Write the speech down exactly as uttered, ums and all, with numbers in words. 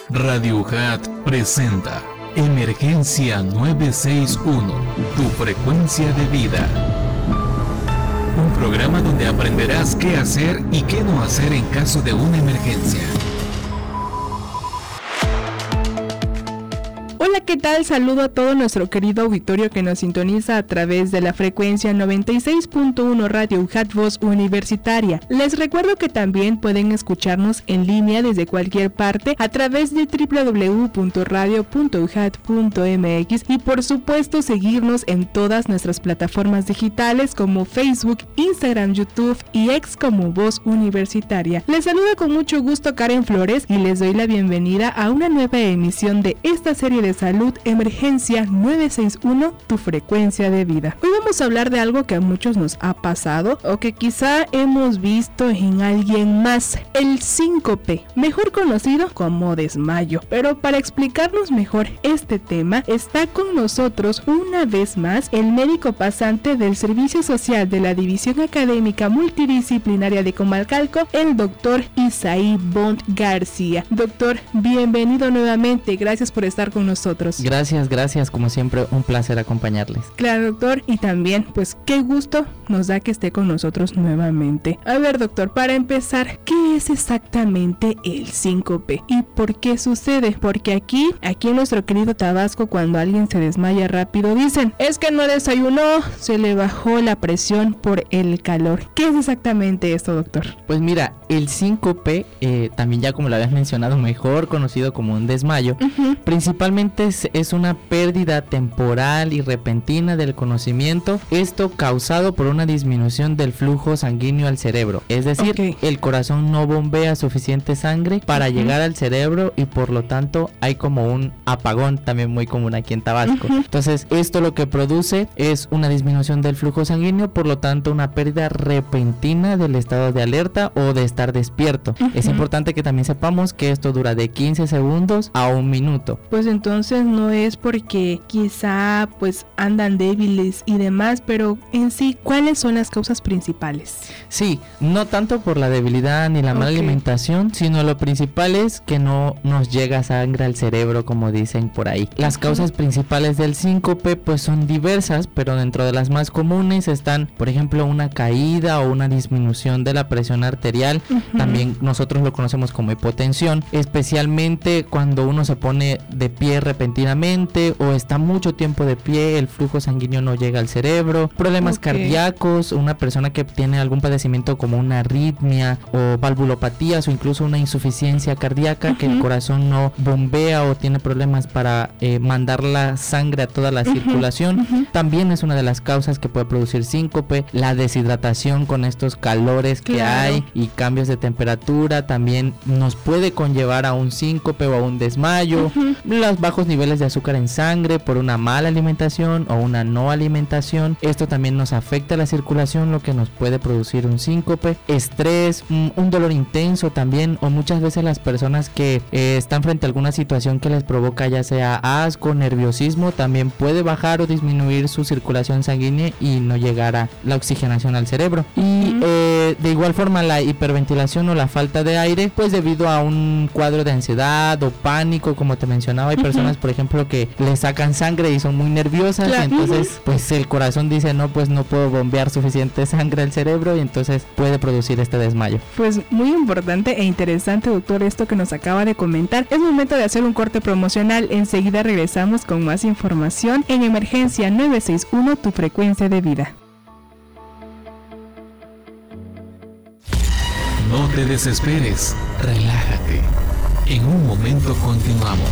Radio U J A T presenta Emergencia nueve seis uno, tu frecuencia de vida. Un programa donde aprenderás qué hacer y qué no hacer en caso de una emergencia. Hola, ¿qué tal? Saludo a todo nuestro querido auditorio que nos sintoniza a través de la frecuencia noventa y seis punto uno Radio U J A T Voz Universitaria. Les recuerdo que también pueden escucharnos en línea desde cualquier parte a través de doble u doble u doble u punto radio punto u j a t punto m x y por supuesto seguirnos en todas nuestras plataformas digitales como Facebook, Instagram, YouTube y X como Voz Universitaria. Les saluda con mucho gusto Karen Flores y les doy la bienvenida a una nueva emisión de esta serie de salud Emergencia nueve seis uno, tu frecuencia de vida. Hoy vamos a hablar de algo que a muchos nos ha pasado o que quizá hemos visto en alguien más, el síncope, mejor conocido como desmayo. Pero para explicarnos mejor este tema, está con nosotros una vez más el médico pasante del Servicio Social de la División Académica Multidisciplinaria de Comalcalco, el doctor Isaí Bond García. Doctor, bienvenido nuevamente, gracias por estar con nosotros. Gracias, gracias, como siempre, un placer acompañarles. Claro, doctor, y también, pues, qué gusto nos da que esté con nosotros nuevamente. A ver, doctor, para empezar, ¿qué es exactamente el síncope y por qué sucede? Porque aquí, aquí en nuestro querido Tabasco, cuando alguien se desmaya rápido, dicen, es que no desayunó, se le bajó la presión por el calor. ¿Qué es exactamente esto, doctor? Pues mira, el síncope, eh, también ya como lo habías mencionado, mejor conocido como un desmayo, uh-huh. principalmente Es, es una pérdida temporal y repentina del conocimiento, esto causado por una disminución del flujo sanguíneo al cerebro, es decir, okay. el corazón no bombea suficiente sangre para uh-huh. llegar al cerebro y por lo tanto hay como un apagón, también muy común aquí en Tabasco. Uh-huh. Entonces esto lo que produce es una disminución del flujo sanguíneo, por lo tanto una pérdida repentina del estado de alerta o de estar despierto. Uh-huh. Es importante que también sepamos que esto dura de quince segundos a un minuto. Pues entonces Entonces no es porque quizá pues andan débiles y demás, pero en sí, ¿cuáles son las causas principales? Sí, no tanto por la debilidad ni la mala okay. alimentación, sino lo principal es que no nos llega sangre al cerebro, como dicen por ahí. Las uh-huh. causas principales del síncope pues son diversas, pero dentro de las más comunes están, por ejemplo, una caída o una disminución de la presión arterial, uh-huh. también nosotros lo conocemos como hipotensión, especialmente cuando uno se pone de pie repentinamente o está mucho tiempo de pie, el flujo sanguíneo no llega al cerebro, problemas okay. cardíacos, una persona que tiene algún padecimiento como una arritmia o valvulopatías o incluso una insuficiencia cardíaca, uh-huh. que el corazón no bombea o tiene problemas para eh, mandar la sangre a toda la uh-huh. circulación, uh-huh. también es una de las causas que puede producir síncope. La deshidratación con estos calores que claro. hay y cambios de temperatura también nos puede conllevar a un síncope o a un desmayo. Uh-huh. Las bajos niveles de azúcar en sangre por una mala alimentación o una no alimentación, esto también nos afecta la circulación, lo que nos puede producir un síncope. Estrés, un dolor intenso también, o muchas veces las personas que eh, están frente a alguna situación que les provoca ya sea asco, nerviosismo, también puede bajar o disminuir su circulación sanguínea y no llegar a la oxigenación al cerebro. Y uh-huh. eh, de igual forma la hiperventilación o la falta de aire, pues debido a un cuadro de ansiedad o pánico, como te mencionaba, hay personas uh-huh. por ejemplo que le sacan sangre y son muy nerviosas, claro. y entonces pues el corazón dice no, pues no puedo bombear suficiente sangre al cerebro y entonces puede producir este desmayo. Pues muy importante e interesante, doctor, esto que nos acaba de comentar. Es momento de hacer un corte promocional, enseguida regresamos con más información en Emergencia nueve seis uno, tu frecuencia de vida. No te desesperes, relájate. En un momento continuamos.